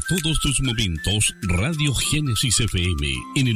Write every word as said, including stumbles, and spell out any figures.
todos tus momentos, Radio Génesis F M en el